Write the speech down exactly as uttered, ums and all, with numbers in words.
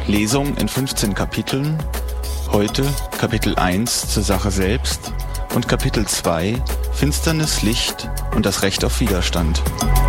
Lesung in fünfzehn Kapiteln. Heute Kapitel eins zur Sache selbst und Kapitel zwei Finsternis, Licht und das Recht auf Widerstand.